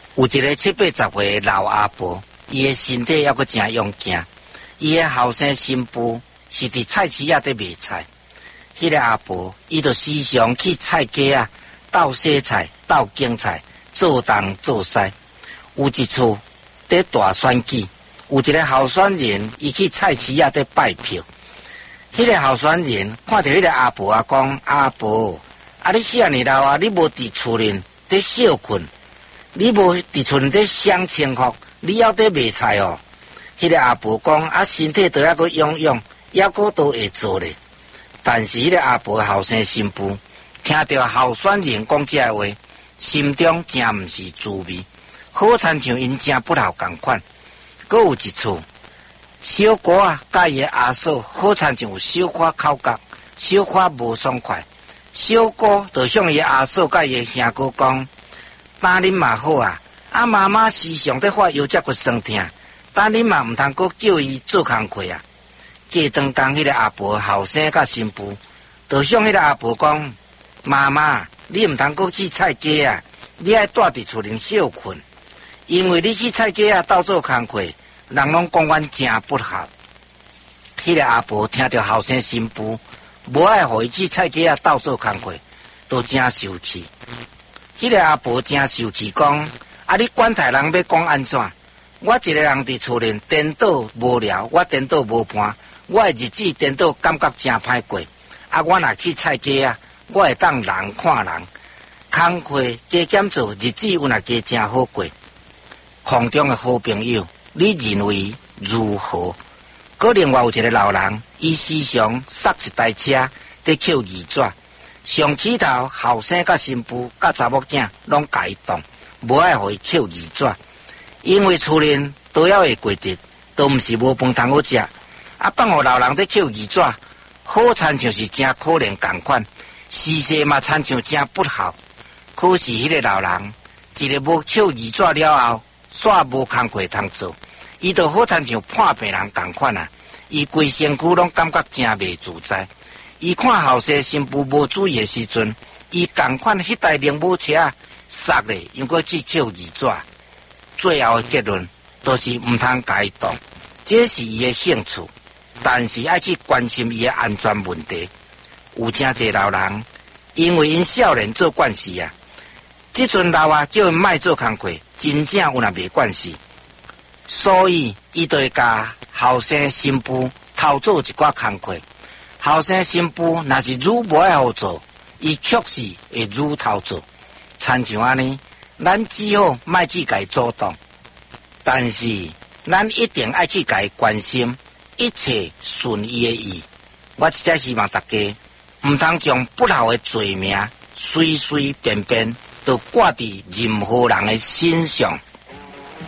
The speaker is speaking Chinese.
有一个7、80岁的老阿婆，伊的身体还阁真勇健。伊的后生新妇是伫菜市仔伫卖菜。迄个阿婆，伊就时常去菜街啊，斗洗菜、斗拣菜，做东做西。有一次伫大选举，有一个候选人，伊去菜市仔伫拜票。迄个候选人看到迄个阿婆啊，讲阿婆，啊你遐尼老啊，你无伫厝里伫休困，你无伫厝里伫享清福，你还伫卖菜哦。迄个阿婆讲啊，身体都还阁勇勇，还阁都会做咧。但是迄个阿婆后生新妇听到候选人讲这话，心中真毋是滋味，好亲像因真不孝共款。阁有一次，小姑啊，甲伊的阿嫂好亲像有小可口角，小可无爽快。小姑就向伊阿嫂甲伊的兄哥讲：当恁嘛好啊，啊妈妈时常伫发腰脊骨酸痛，当恁嘛毋通阁叫伊做工课啊。过当工，迄个阿婆后生甲新妇就向迄个阿婆讲：妈妈，你毋通阁去菜街啊，你爱住伫厝里休困，因为你去菜街啊斗做工课，人拢讲阮真不孝。迄个阿婆听到后生新妇无爱互伊去菜街啊斗做工课，都真生气。迄个阿婆真生气，讲：啊，你管他人要讲安怎？我一个人伫厝里颠倒无聊，我颠倒无伴。我的日子颠倒感觉真歹过，啊！我若去菜街啊，我会当人看人，工课加减做，日子有若加真好过。空中的好朋友，你认为如何？搁另外有一个老人，伊时常塞一台车伫捡二纸，上起头后生甲新妇甲查某囝拢甲伊动，无爱互伊捡二纸，因为厝里都要会过日，都毋是无饭通好食。啊，放互老人伫捡二纸，好亲像是真可怜共款，时势嘛亲像真不孝。可是迄个老人，一个无捡二纸了后，煞无工课通做，伊就好亲像破病人共款啊！伊规身躯拢感觉真袂自在。伊看后生新妇无注意的时阵，伊共款迄台灵母车塞咧，又搁去捡二纸。最后的结论都是毋通甲伊动，这是伊的兴趣。但是爱去关心伊的安全问题。有真侪老人，因为因少年做惯事啊，即阵老啊叫因莫做工课，真正有若袂惯事，所以伊就会甲后生新妇偷做一寡工课。后生新妇若是愈无爱好做，伊确实会愈偷做。亲像安尼，咱只好莫去甲伊阻挡，但是咱一定爱去甲伊关心。一切顺伊的意，我实在希望大家毋通将不孝的罪名随随便便就挂伫任何人的身上。